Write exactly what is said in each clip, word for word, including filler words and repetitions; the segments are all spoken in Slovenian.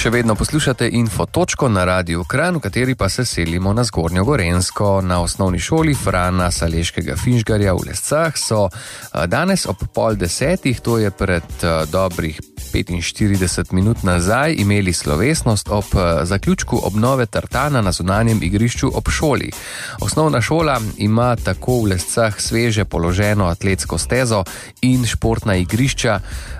Še vedno poslušate Infotočko na Radiu Kranj, v kateri pa se selimo na Zgornjo Gorenjsko. Na osnovni šoli Frana Saleškega Finžgarja v Lescah so danes ob pol desetih, to je pred dobrih petinštirideset minut nazaj, imeli slovesnost ob zaključku obnove tartana na zunanjem igrišču ob šoli. Osnovna šola ima tako v Lescah sveže položeno atletsko stezo in športna igrišča.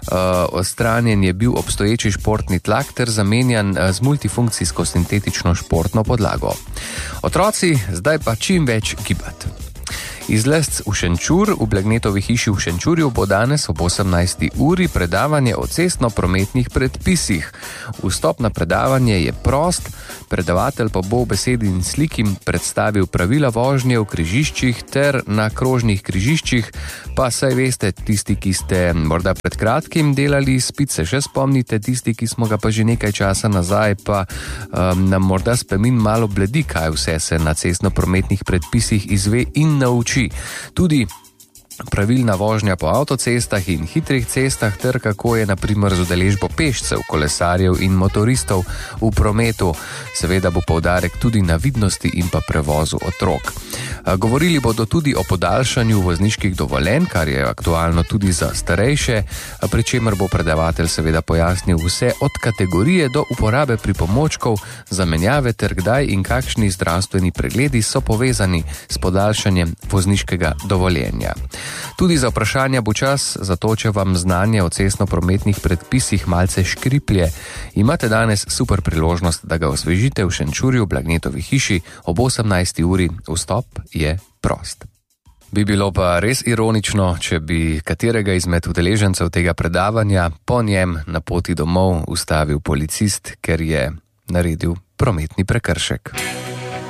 Odstranjen je bil obstoječi športni tlak ter zamenjan z multifunkcijsko sintetično športno podlago. Otroci zdaj pa čim več gibati. Iz Lesc v Šenčur, v Blagnetovi hiši v Šenčurju, bo danes ob osemnajsti uri predavanje o cestno-prometnih predpisih. Vstop na predavanje je prost, predavatelj pa bo v besedi in sliki predstavil pravila vožnje v križiščih ter na krožnih križiščih, pa saj veste, tisti, ki ste morda pred kratkim delali izpit, se še spomnite, tisti, ki smo ga pa že nekaj časa nazaj, pa um, nam morda spomin malo bledi, kaj vse se na cestno-prometnih predpisih izve in nauči. Tudi pravilna vožnja po avtocestah in hitrih cestah ter kako je na primer z udeležbo pešcev, kolesarjev in motoristov v prometu. Seveda bo poudarek tudi na vidnosti in pa prevozu otrok. Govorili bodo tudi o podaljšanju vozniških dovoljenj, kar je aktualno tudi za starejše, pri čemer bo predavatelj seveda pojasnil vse od kategorije do uporabe pripomočkov, zamenjave ter kdaj in kakšni zdravstveni pregledi so povezani s podaljšanjem vozniškega dovoljenja. Tudi za vprašanja bo čas, zato če vam znanje o cestno-prometnih predpisih malce škriplje, imate danes super priložnost, da ga osvežite v Šenčurju, Blagnetovi hiši ob osemnajsti uri. Vstop je prost. Bi bilo pa res ironično, če bi katerega izmed udeležencev tega predavanja po njem na poti domov ustavil policist, ker je naredil prometni prekršek.